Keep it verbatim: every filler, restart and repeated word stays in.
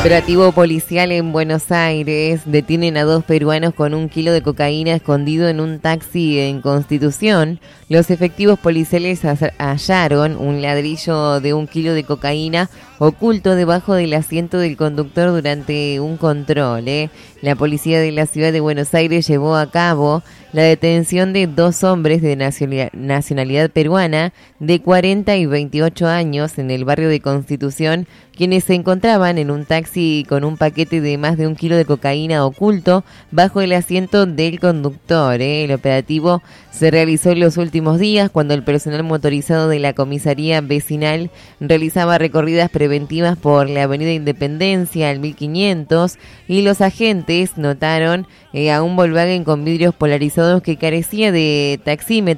Operativo policial en Buenos Aires. Detienen a dos peruanos con un kilo de cocaína escondido en un taxi en Constitución. Los efectivos policiales hallaron un ladrillo de un kilo de cocaína oculto debajo del asiento del conductor durante un control. ¿eh? La policía de la ciudad de Buenos Aires llevó a cabo la detención de dos hombres de nacionalidad peruana de cuarenta y veintiocho años en el barrio de Constitución, quienes se encontraban en un taxi con un paquete de más de un kilo de cocaína oculto bajo el asiento del conductor. ¿eh? El operativo se realizó en los últimos días cuando el personal motorizado de la comisaría vecinal realizaba recorridas preventivas por la avenida Independencia al mil quinientos y los agentes notaron eh, a un Volkswagen con vidrios polarizados que carecía de taxímetro